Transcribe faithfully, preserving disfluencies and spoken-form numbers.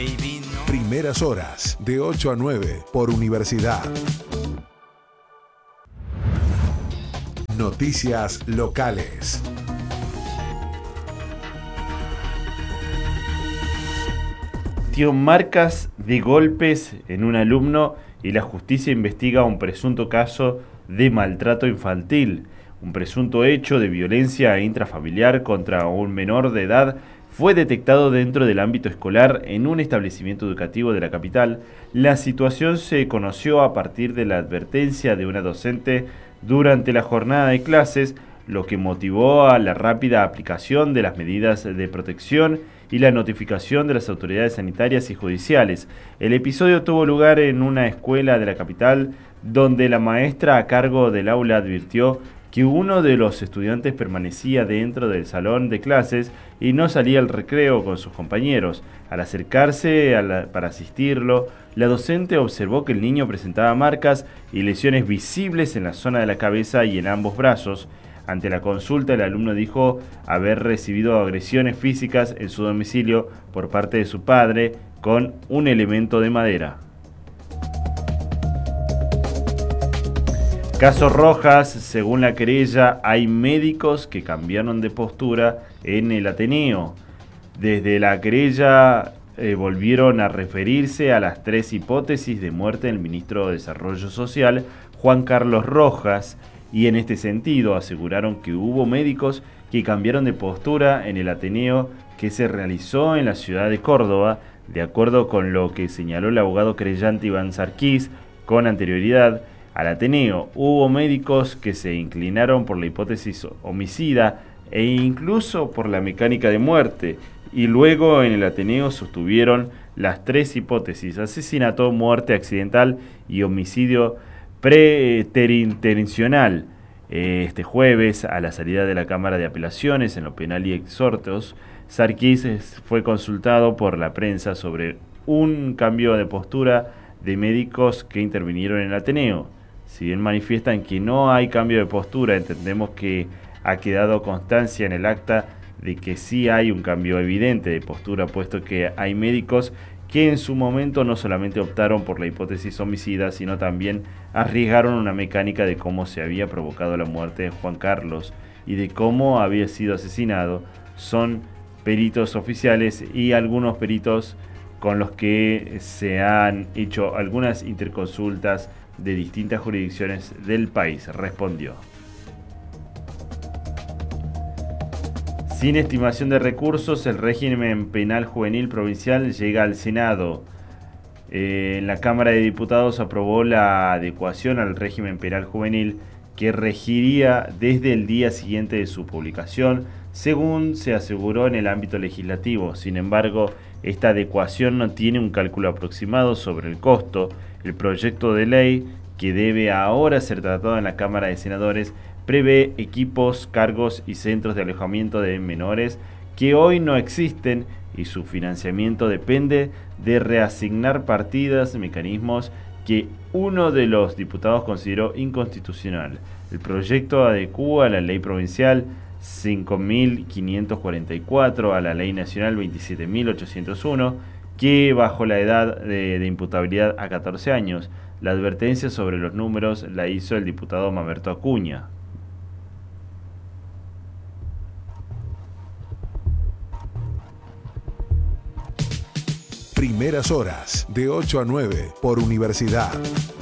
baby, no. Primeras horas, de ocho a nueve, por Universidad. Noticias locales. Marcas de golpes en un alumno y la justicia investiga un presunto caso de maltrato infantil. Un presunto hecho de violencia intrafamiliar contra un menor de edad fue detectado dentro del ámbito escolar en un establecimiento educativo de la capital. La situación se conoció a partir de la advertencia de una docente durante la jornada de clases, lo que motivó a la rápida aplicación de las medidas de protección y la notificación de las autoridades sanitarias y judiciales. El episodio tuvo lugar en una escuela de la capital, donde la maestra a cargo del aula advirtió que uno de los estudiantes permanecía dentro del salón de clases y no salía al recreo con sus compañeros. Al acercarse a la, para asistirlo, la docente observó que el niño presentaba marcas y lesiones visibles en la zona de la cabeza y en ambos brazos. Ante la consulta, el alumno dijo haber recibido agresiones físicas en su domicilio por parte de su padre con un elemento de madera. Caso Rojas, según la querella, hay médicos que cambiaron de postura en el Ateneo. Desde la querella eh, volvieron a referirse a las tres hipótesis de muerte del ministro de Desarrollo Social, Juan Carlos Rojas, y en este sentido aseguraron que hubo médicos que cambiaron de postura en el Ateneo que se realizó en la ciudad de Córdoba, de acuerdo con lo que señaló el abogado querellante Iván Sarquís. Con anterioridad al Ateneo hubo médicos que se inclinaron por la hipótesis homicida e incluso por la mecánica de muerte, y luego en el Ateneo sostuvieron las tres hipótesis: asesinato, muerte accidental y homicidio preterintencional. Este jueves, a la salida de la Cámara de Apelaciones en lo penal y exhortos, Sarquís fue consultado por la prensa sobre un cambio de postura de médicos que intervinieron en el Ateneo. Si bien manifiestan que no hay cambio de postura, entendemos que ha quedado constancia en el acta de que sí hay un cambio evidente de postura, puesto que hay médicos que en su momento no solamente optaron por la hipótesis homicida, sino también arriesgaron una mecánica de cómo se había provocado la muerte de Juan Carlos y de cómo había sido asesinado. Son peritos oficiales y algunos peritos con los que se han hecho algunas interconsultas de distintas jurisdicciones del país, respondió. Sin estimación de recursos, el régimen penal juvenil provincial llega al Senado. Eh, en la Cámara de Diputados aprobó la adecuación al régimen penal juvenil que regiría desde el día siguiente de su publicación, según se aseguró en el ámbito legislativo. Sin embargo, esta adecuación no tiene un cálculo aproximado sobre el costo. El proyecto de ley, que debe ahora ser tratado en la Cámara de Senadores, prevé equipos, cargos y centros de alojamiento de menores que hoy no existen, y su financiamiento depende de reasignar partidas, mecanismos que uno de los diputados consideró inconstitucional. El proyecto adecúa a la ley provincial cinco mil quinientos cuarenta y cuatro, a la ley nacional veintisiete mil ochocientos uno, que bajó la edad de, de imputabilidad a catorce años. La advertencia sobre los números la hizo el diputado Mamerto Acuña. Primeras horas, de ocho a nueve, por Universidad.